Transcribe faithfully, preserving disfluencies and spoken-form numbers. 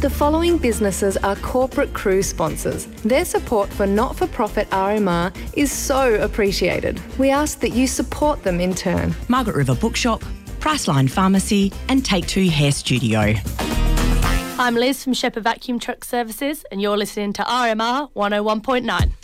The following businesses are corporate cruise sponsors. Their support for not-for-profit R M R is so appreciated. We ask that you support them in turn. Margaret River Bookshop, Priceline Pharmacy and Take Two Hair Studio. I'm Liz from Shepherd Vacuum Truck Services and you're listening to R M R one oh one point nine.